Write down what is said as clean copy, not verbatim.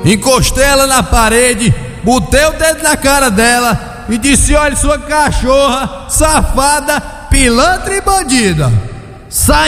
encostei ela na parede, botei o dedo na cara dela e disse: olha, sua cachorra, safada, pilantra e bandida, sai